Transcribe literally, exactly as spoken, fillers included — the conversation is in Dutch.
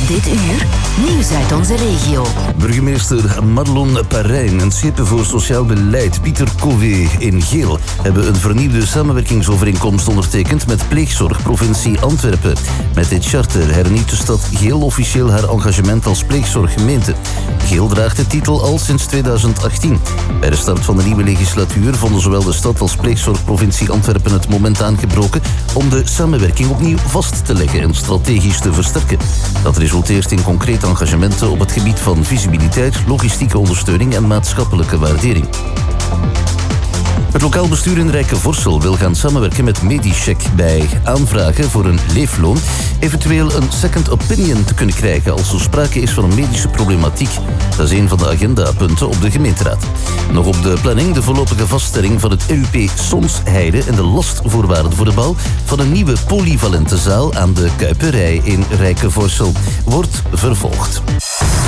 Dit uur, nieuws uit onze regio. Burgemeester Madelon Parijn en C P voor Sociaal Beleid Pieter Covey in Geel hebben een vernieuwde samenwerkingsovereenkomst ondertekend met Pleegzorg-provincie Antwerpen. Met dit charter hernieuwt de stad Geel officieel haar engagement als pleegzorggemeente. Geel draagt de titel al sinds tweeduizend achttien. Bij de start van de nieuwe legislatuur vonden zowel de stad als Pleegzorg-provincie Antwerpen het moment aangebroken om de samenwerking opnieuw vast te leggen en strategisch te versterken. Dat resulteert in concrete engagementen op het gebied van visibiliteit, logistieke ondersteuning en maatschappelijke waardering. Het lokaal bestuur in Rijkenvorsel wil gaan samenwerken met Medicheck bij aanvragen voor een leefloon, eventueel een second opinion te kunnen krijgen als er sprake is van een medische problematiek. Dat is een van de agendapunten op de gemeenteraad. Nog op de planning de voorlopige vaststelling van het E U P Sonsheide en de lastvoorwaarden voor de bouw van een nieuwe polyvalente zaal aan de Kuiperij in Rijkenvorsel wordt vervolgd.